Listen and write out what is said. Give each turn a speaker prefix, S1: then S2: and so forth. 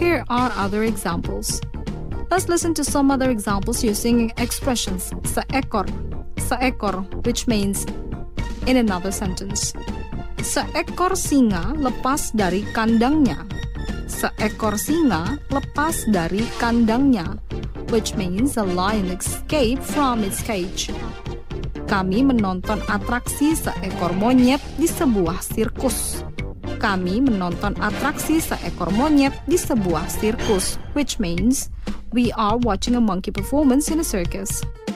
S1: Here are other examples. Let's listen to some other examples using expressions seekor, which means in another sentence. Seekor singa lepas dari kandangnya. Seekor singa lepas dari kandangnya, which means a lion escaped from its cage. Kami menonton atraksi seekor monyet di sebuah sirkus. Kami menonton atraksi seekor monyet di sebuah sirkus, which means we are watching a monkey performance in a circus.